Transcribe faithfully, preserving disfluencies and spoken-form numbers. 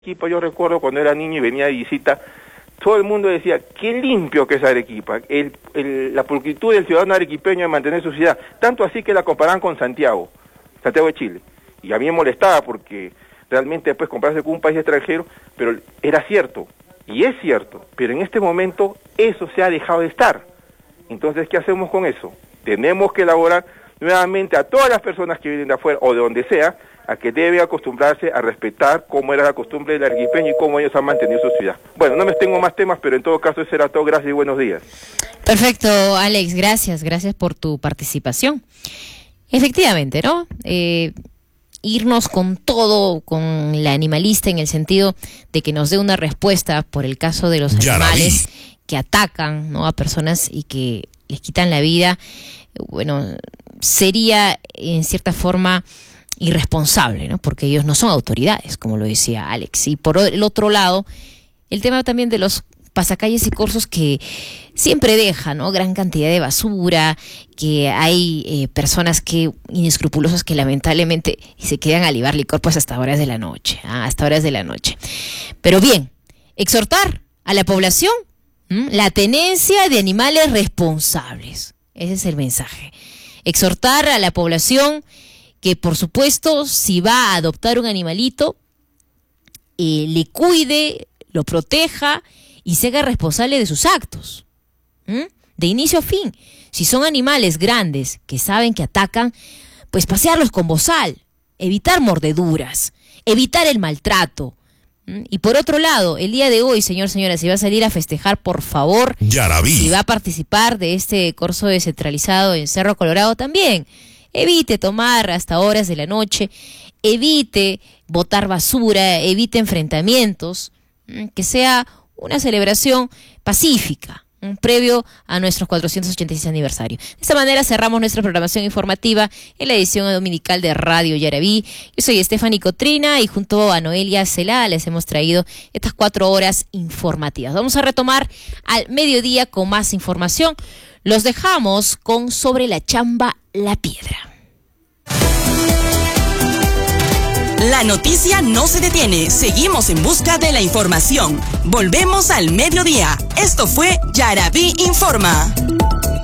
Arequipa, yo recuerdo cuando era niño y venía de visita, todo el mundo decía, qué limpio que es Arequipa, el, el, la pulcritud del ciudadano arequipeño de mantener su ciudad, tanto así que la comparaban con Santiago, Santiago de Chile, y a mí me molestaba porque realmente después compararse con un país extranjero, pero era cierto, y es cierto, pero en este momento eso se ha dejado de estar. Entonces, ¿qué hacemos con eso? Tenemos que elaborar nuevamente a todas las personas que vienen de afuera o de donde sea, a que debe acostumbrarse a respetar cómo era la costumbre del arequipeño y cómo ellos han mantenido su ciudad. Bueno, no me tengo más temas, pero en todo caso eso era todo. Gracias y buenos días. Perfecto, Alex, gracias, gracias por tu participación. Efectivamente, ¿no? Eh, irnos con todo, con la animalista en el sentido de que nos dé una respuesta por el caso de los animales que atacan, ¿no?, a personas y que les quitan la vida, bueno, sería en cierta forma irresponsable, ¿no? Porque ellos no son autoridades, como lo decía Alex. Y por el otro lado, el tema también de los pasacalles y corsos que siempre dejan, ¿no?, gran cantidad de basura, que hay eh, personas que inescrupulosas que lamentablemente se quedan a libar licor pues hasta horas de la noche, ¿ah? hasta horas de la noche. Pero bien, exhortar a la población ¿m? la tenencia de animales responsables. Ese es el mensaje. Exhortar a la población que, por supuesto, si va a adoptar un animalito, eh, le cuide, lo proteja y se haga responsable de sus actos, ¿Mm? de inicio a fin. Si son animales grandes que saben que atacan, pues pasearlos con bozal, evitar mordeduras, evitar el maltrato. ¿Mm? Y por otro lado, el día de hoy, señor, señora, si va a salir a festejar, por favor, Yaraví. Si va a participar de este corso descentralizado en Cerro Colorado también, evite tomar hasta horas de la noche, evite botar basura, evite enfrentamientos, que sea una celebración pacífica, previo a nuestro cuatrocientos ochenta y seis aniversario. De esta manera cerramos nuestra programación informativa en la edición dominical de Radio Yaraví. Yo soy Stephanie Cotrina y junto a Noelia Celada les hemos traído estas cuatro horas informativas. Vamos a retomar al mediodía con más información. Los dejamos con Sobre la Chamba la Piedra. La noticia no se detiene. Seguimos en busca de la información. Volvemos al mediodía. Esto fue Yaraví Informa.